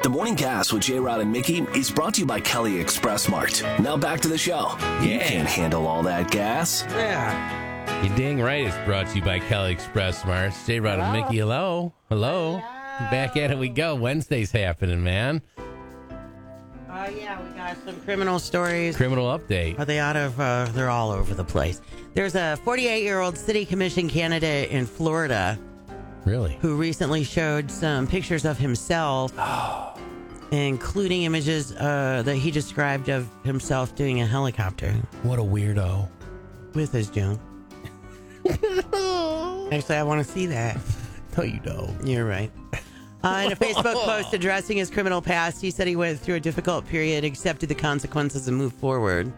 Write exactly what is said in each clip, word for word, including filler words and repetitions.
The Morning Gas with J-Rod and Mickey is brought to you by Kelly Express Mart. Now back to the show. You Yeah. can't handle all that gas. Yeah. You dang right it's brought to you by Kelly Express Mart. J-Rod and Mickey, hello. Hello. Back at it we go. Wednesday's happening, man. Uh, yeah, we got some criminal stories. Criminal update. Are they out of, uh, they're all over the place. There's a forty-eight-year-old city commission candidate in Florida Really? who recently showed some pictures of himself, including images uh, that he described of himself doing a helicopter What a weirdo. with his junk. Actually, I want to see that. No, you don't. You're right. Uh, in a Facebook post addressing his criminal past, he said he went through a difficult period, accepted the consequences, and moved forward.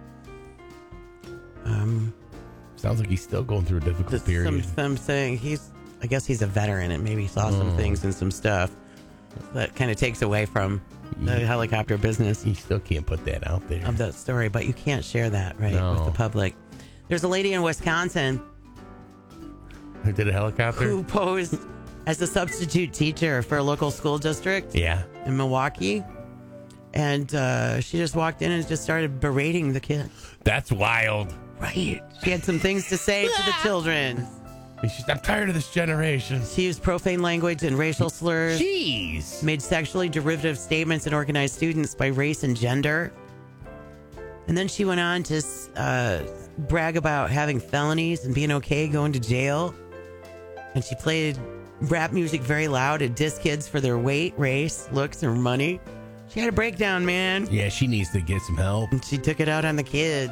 Um, Sounds like he's still going through a difficult Just period. Some, some saying he's, I guess he's a veteran and maybe saw some Mm. things and some stuff that kind of takes away from the Yeah. helicopter business You still can't put that out there. of that story, but you can't share that, right, No. with the public. There's a lady in Wisconsin Who did a helicopter? who posed as a substitute teacher for a local school district Yeah. in Milwaukee. And uh, she just walked in and just started berating the kids. That's wild. Right. She had some things to say to the children. She's just, I'm tired of this generation. She used profane language and racial slurs. Jeez. Made sexually derivative statements and organized students by race and gender. And then she went on to uh, brag about having felonies and being okay going to jail. And she played rap music very loud and dissed kids for their weight, race, looks, or money. She had a breakdown, man. Yeah, she needs to get some help. And she took it out on the kids.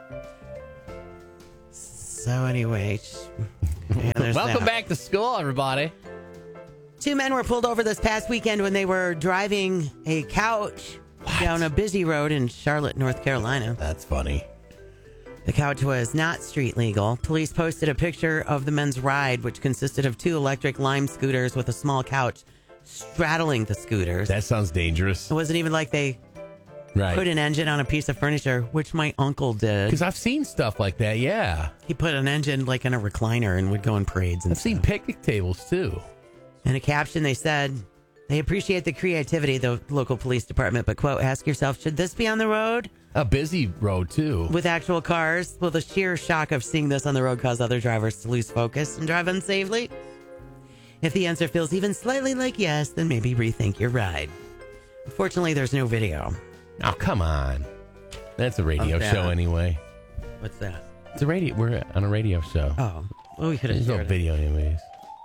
So anyway, sh- yeah, there's Welcome that. back to school, everybody. Two men were pulled over this past weekend when they were driving a couch down a busy road in Charlotte, North Carolina. That's funny. The couch was not street legal. Police posted a picture of the men's ride, which consisted of two electric Lime scooters with a small couch straddling the scooters. That sounds dangerous. It wasn't even like they Right. put an engine on a piece of furniture, which my uncle did. Because I've seen stuff like that, yeah. He put an engine like in a recliner and would go in parades and I've seen stuff. picnic tables, too. In a caption, they said they appreciate the creativity of the local police department, but, quote, ask yourself, should this be on the road A busy road, too. with actual cars? Will the sheer shock of seeing this on the road cause other drivers to lose focus and drive unsafely? If the answer feels even slightly like yes, then maybe rethink your ride. Unfortunately, there's no video. Oh, come on. That's a radio Of that. show anyway. What's that? It's a radio. We're on a radio show. Oh, well, we could have There's no shared it. video anyways.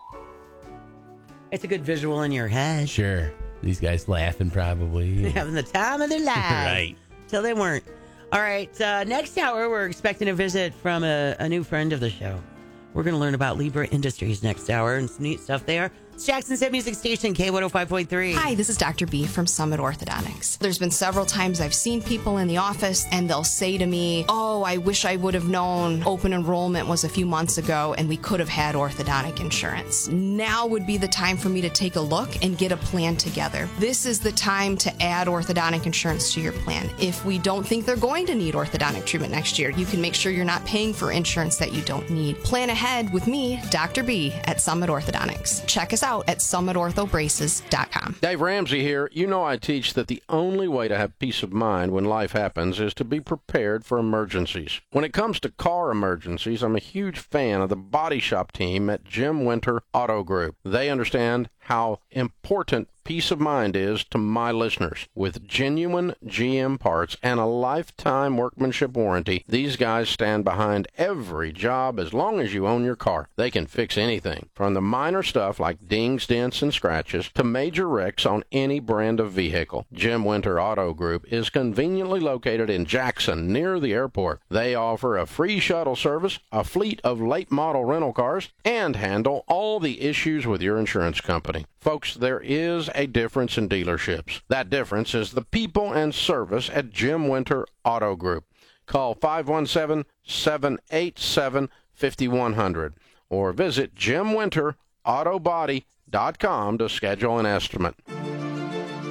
It's a good visual in your head. Sure. These guys laughing probably. Having the time of their lives. Right. Till they weren't. All right. Uh, next hour, we're expecting a visit from a, a new friend of the show. We're going to learn about Libra Industries next hour and some neat stuff there. It's Jackson's Hit Music Station, K one oh five point three. Hi, this is Doctor B from Summit Orthodontics. There's been several times I've seen people in the office and they'll say to me, oh, I wish I would have known open enrollment was a few months ago and we could have had orthodontic insurance. Now would be the time for me to take a look and get a plan together. This is the time to add orthodontic insurance to your plan. If we don't think they're going to need orthodontic treatment next year, you can make sure you're not paying for insurance that you don't need. Plan ahead with me, Doctor B, at Summit Orthodontics. Check us out at summit ortho braces dot com. Dave Ramsey here. You know I teach that the only way to have peace of mind when life happens is to be prepared for emergencies. When it comes to car emergencies, I'm a huge fan of the body shop team at Jim Winter Auto Group. They understand how important peace of mind is to my listeners. With genuine G M parts and a lifetime workmanship warranty, these guys stand behind every job as long as you own your car. They can fix anything, from the minor stuff like dings, dents, and scratches to major wrecks on any brand of vehicle. Jim Winter Auto Group is conveniently located in Jackson, near the airport. They offer a free shuttle service, a fleet of late model rental cars, and handle all the issues with your insurance company. Folks, there is a difference in dealerships. That difference is the people and service at Jim Winter Auto Group. Call five one seven, seven eight seven, five one zero zero or visit jim winter auto body dot com to schedule an estimate.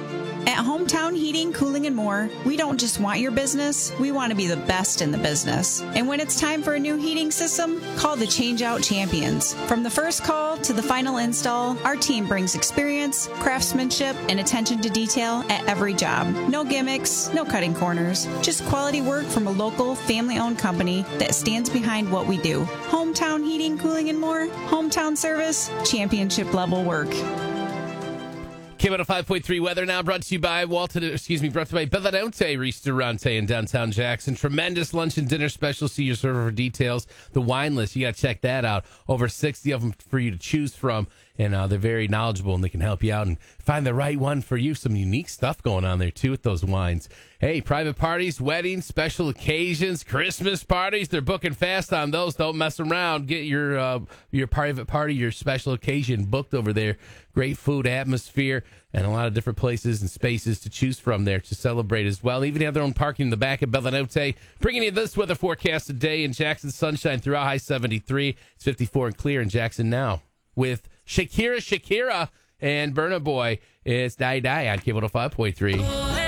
At Hometown Heating, Cooling, and More, we don't just want your business, we want to be the best in the business. And when it's time for a new heating system, call the Changeout Champions. From the first call to the final install, our team brings experience, craftsmanship, and attention to detail at every job. No gimmicks, no cutting corners, just quality work from a local, family-owned company that stands behind what we do. Hometown Heating, Cooling, and More, hometown service, championship level work. K one oh five point three weather now brought to you by Walton, excuse me, brought to you by Bellanote Ristorante in downtown Jackson. Tremendous lunch and dinner special. See your server for details. The wine list, you got to check that out. Over sixty of them for you to choose from. And uh, they're very knowledgeable, and they can help you out and find the right one for you. Some unique stuff going on there, too, with those wines. Hey, private parties, weddings, special occasions, Christmas parties. They're booking fast on those. Don't mess around. Get your uh, your private party, your special occasion booked over there. Great food, atmosphere, and a lot of different places and spaces to choose from there to celebrate as well. Even have their own parking in the back at Bellanote. Bringing you this weather forecast today in Jackson. Sunshine throughout, high seventy-three. It's fifty-four and clear in Jackson now with Shakira, Shakira, and Burna Boy. It's Die Die on K one oh five point three.